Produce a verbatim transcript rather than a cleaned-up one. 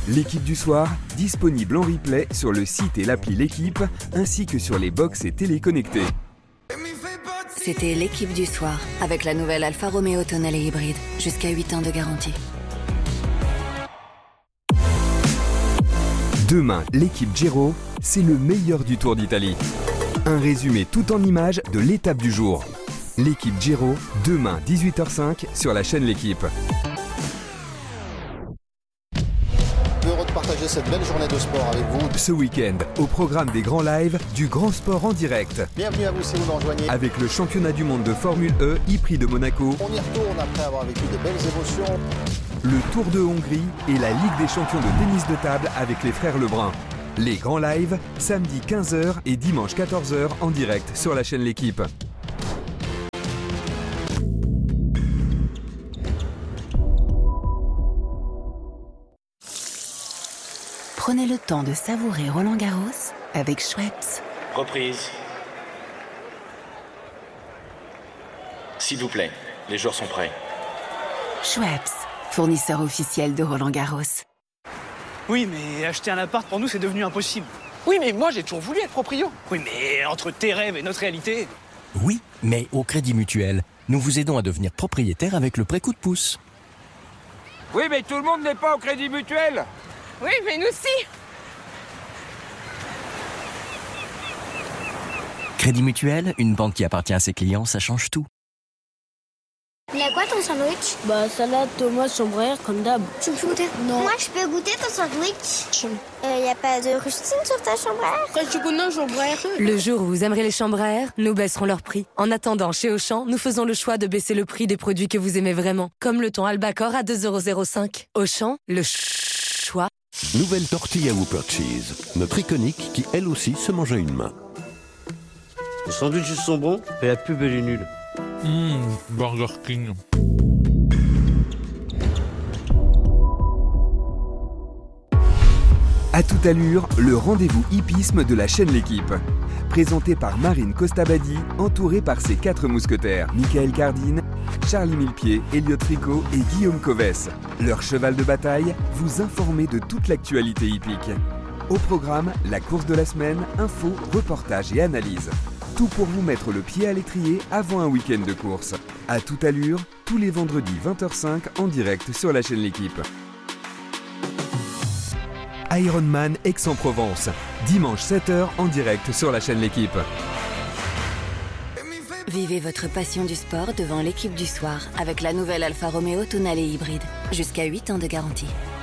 L'équipe du soir, disponible en replay sur le site et l'appli L'équipe, ainsi que sur les box et téléconnectés. C'était l'équipe du soir, avec la nouvelle Alfa Romeo Tonale hybride, jusqu'à huit ans de garantie. Demain, l'équipe Giro, c'est le meilleur du Tour d'Italie. Un résumé tout en images de l'étape du jour. L'équipe Giro, demain dix-huit heures cinq sur la chaîne L'équipe. Heureux de partager cette belle journée de sport avec vous. Ce week-end, au programme des grands lives du Grand Sport en direct. Bienvenue à vous si vous nous rejoignez. Avec le championnat du monde de Formule E, e-Prix de Monaco. On y retourne après avoir vécu de belles émotions. Le Tour de Hongrie et la Ligue des champions de tennis de table avec les frères Lebrun. Les grands lives, samedi quinze heures et dimanche quatorze heures en direct sur la chaîne L'équipe. Prenez le temps de savourer Roland-Garros avec Schweppes. Reprise. S'il vous plaît, les joueurs sont prêts. Schweppes, fournisseur officiel de Roland-Garros. Oui, mais acheter un appart, pour nous, c'est devenu impossible. Oui, mais moi, j'ai toujours voulu être proprio. Oui, mais entre tes rêves et notre réalité... Oui, mais au Crédit Mutuel, nous vous aidons à devenir propriétaire avec le prêt coup de pouce. Oui, mais tout le monde n'est pas au Crédit Mutuel. Oui, mais nous aussi. Crédit Mutuel, une banque qui appartient à ses clients, ça change tout. Il a quoi ton sandwich? Bah salade, tomate, chambre comme d'hab. Tu peux goûter? Non. Moi je peux goûter ton sandwich. Il euh, y a pas de rustine sur ta chambre? Quand tu connais chambre. Le jour où vous aimerez les chambres à air, nous baisserons leur prix. En attendant, chez Auchan, nous faisons le choix de baisser le prix des produits que vous aimez vraiment. Comme le thon Albacor à deux euros zéro cinq. Auchan, le choix. Nouvelle tortilla Whopper Cheese. Notre iconique qui, elle aussi, se mange à une main. Les sandwichs sont bons, mais la pub, elle est nulle. Mmh, Burger King. À toute allure, le rendez-vous hippisme de la chaîne L'équipe. Présenté par Marine Costabadi, entourée par ses quatre mousquetaires, Michael Cardine, Charlie Millepied, Elliot Tricot et Guillaume Coves. Leur cheval de bataille, vous informer de toute l'actualité hippique. Au programme, la course de la semaine, infos, reportages et analyses. Tout pour vous mettre le pied à l'étrier avant un week-end de course. À toute allure, tous les vendredis vingt heures cinq en direct sur la chaîne L'équipe. Ironman Aix-en-Provence, dimanche sept heures en direct sur la chaîne L'équipe. Vivez votre passion du sport devant l'équipe du soir avec la nouvelle Alfa Romeo Tonale hybride, jusqu'à huit ans de garantie.